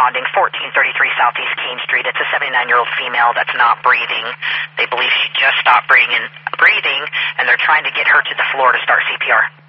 responding, 1433 Southeast King Street. It's a 79-year-old female that's not breathing. They believe she just stopped breathing, and they're trying to get her to the floor to start CPR.